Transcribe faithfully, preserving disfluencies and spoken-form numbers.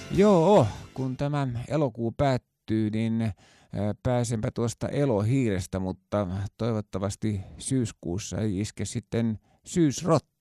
Joo, kun tämä elokuu päättyy, niin äh, pääsenpä tuosta elohiirestä, mutta toivottavasti syyskuussa ei iske sitten syysrotta.